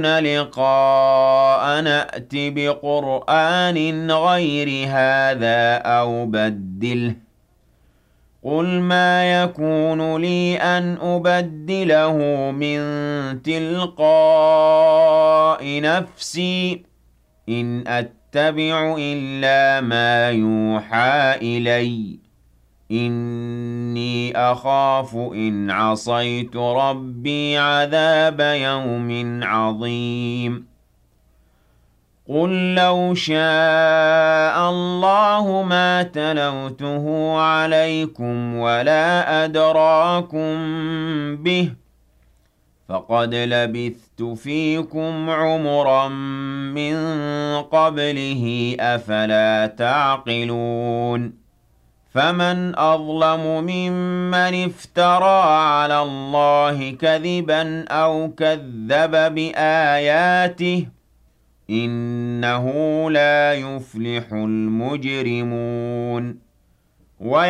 لقاء نأت بقرآن غير هذا أو بدله قل ما يكون لي أن أبدله من تلقاء نفسي إن أتبع إلا ما يوحى إلي إني أخاف إن عصيت ربي عذاب يوم عظيم قل لو شاء الله ما تلوته عليكم ولا أدراكم به فقد لبثت فيكم عمرا من قبله أفلا تعقلون فمن أظلم ممن افترى على الله كذبا أو كذب بآياته إنه لا يفلح المجرمون